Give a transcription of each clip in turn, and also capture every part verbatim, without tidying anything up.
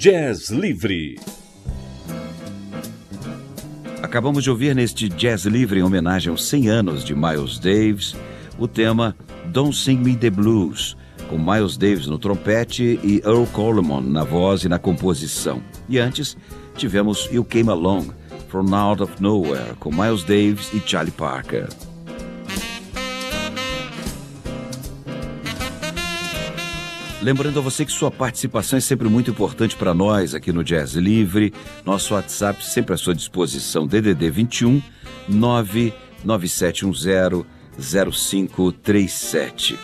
Jazz Livre. Acabamos de ouvir neste Jazz Livre, em homenagem aos cem anos de Miles Davis, o tema Don't Sing Me the Blues, com Miles Davis no trompete e Earl Coleman na voz e na composição. E antes, tivemos You Came Along, From Out of Nowhere, com Miles Davis e Charlie Parker. Lembrando a você que sua participação é sempre muito importante para nós aqui no Jazz Livre. Nosso WhatsApp sempre à sua disposição, D D D vinte e um, nove nove sete um zero, zero cinco três sete.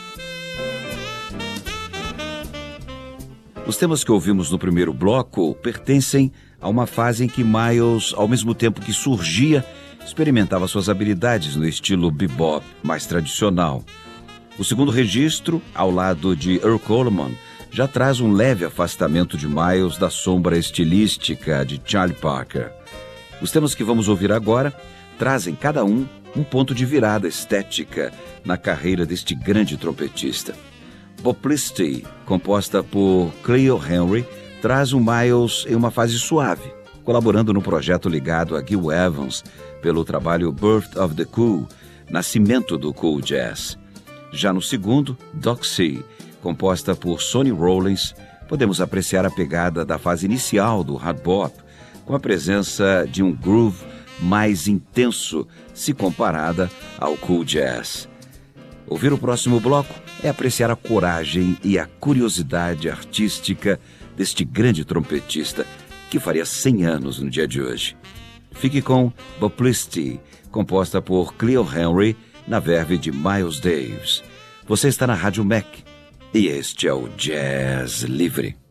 Os temas que ouvimos no primeiro bloco pertencem a uma fase em que Miles, ao mesmo tempo que surgia, experimentava suas habilidades no estilo bebop mais tradicional. O segundo registro, ao lado de Earl Coleman, já traz um leve afastamento de Miles da sombra estilística de Charlie Parker. Os temas que vamos ouvir agora trazem cada um um ponto de virada estética na carreira deste grande trompetista. Publicity, composta por Cleo Henry, traz o Miles em uma fase suave, colaborando no projeto ligado a Gil Evans pelo trabalho Birth of the Cool, nascimento do cool jazz. Já no segundo, Doxy, composta por Sonny Rollins, podemos apreciar a pegada da fase inicial do hard bop, com a presença de um groove mais intenso se comparada ao cool jazz. Ouvir o próximo bloco é apreciar a coragem e a curiosidade artística deste grande trompetista que faria cem anos no dia de hoje. Fique com Publicity, composta por Cleo Henry, na verve de Miles Davis. Você está na Rádio Mac e este é o Jazz Livre.